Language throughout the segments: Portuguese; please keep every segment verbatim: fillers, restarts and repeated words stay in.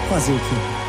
Fazer o quê?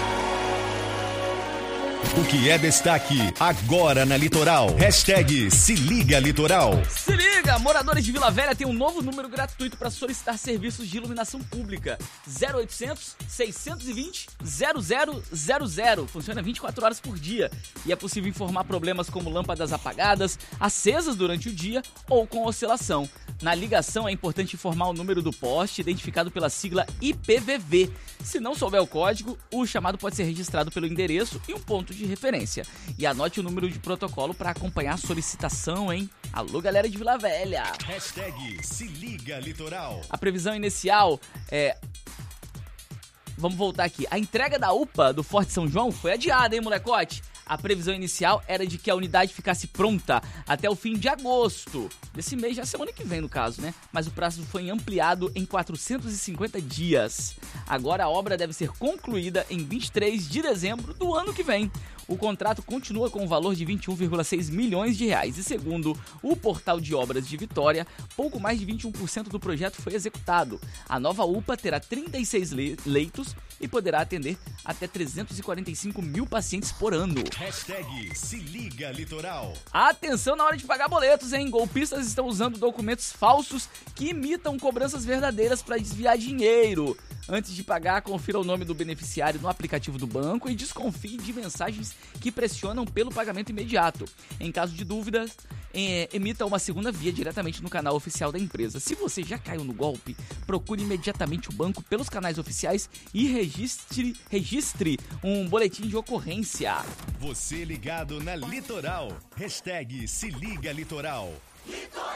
O que é destaque agora na Litoral? Hashtag Se Liga Litoral. Se liga! Moradores de Vila Velha têm um novo número gratuito para solicitar serviços de iluminação pública. zero oitocentos, seiscentos e vinte, zero zero zero zero. Funciona vinte e quatro horas por dia. E é possível informar problemas como lâmpadas apagadas, acesas durante o dia ou com oscilação. Na ligação é importante informar o número do poste, identificado pela sigla I P V V. Se não souber o código, o chamado pode ser registrado pelo endereço e um ponto de referência. E anote o número de protocolo para acompanhar a solicitação, hein? Alô, galera de Vila Velha! Hashtag Se Liga Litoral. A previsão inicial é... Vamos voltar aqui. A entrega da U P A do Forte São João foi adiada, hein, molecote? A previsão inicial era de que a unidade ficasse pronta até o fim de agosto. Desse mês, já semana que vem, no caso, né? Mas o prazo foi ampliado em quatrocentos e cinquenta dias. Agora a obra deve ser concluída em vinte e três de dezembro do ano que vem. O contrato continua com o valor de vinte e um vírgula seis milhões de reais e, segundo o Portal de Obras de Vitória, pouco mais de vinte e um por cento do projeto foi executado. A nova U P A terá trinta e seis leitos e poderá atender até trezentos e quarenta e cinco mil pacientes por ano. Hashtag Se Liga Litoral. Atenção na hora de pagar boletos, hein? Golpistas estão usando documentos falsos que imitam cobranças verdadeiras para desviar dinheiro. Antes de pagar, confira o nome do beneficiário no aplicativo do banco e desconfie de mensagens que pressionam pelo pagamento imediato. Em caso de dúvidas, é, emita uma segunda via diretamente no canal oficial da empresa. Se você já caiu no golpe, procure imediatamente o banco pelos canais oficiais e registre, registre um boletim de ocorrência. Você ligado na Litoral. Hashtag Se Liga Litoral. Litoral.